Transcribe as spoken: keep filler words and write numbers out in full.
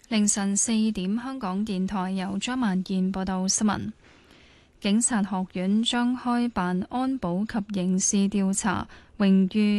凌晨四點，香港電台由張萬燕報道新聞。警察學院將開辦安保及刑事調查榮譽